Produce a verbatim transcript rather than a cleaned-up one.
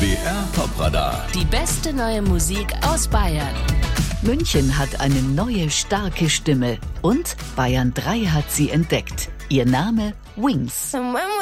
B R Top-Radar. Die beste neue Musik aus Bayern. München hat eine neue, starke Stimme. Und Bayern drei hat sie entdeckt. Ihr Name Wings.